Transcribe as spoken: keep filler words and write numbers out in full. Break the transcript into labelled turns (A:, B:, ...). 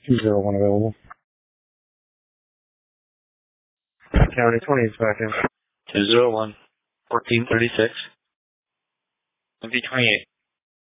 A: two zero one available. County twenty seconds.
B: two zero one, fourteen thirty-six. M V twenty-eight.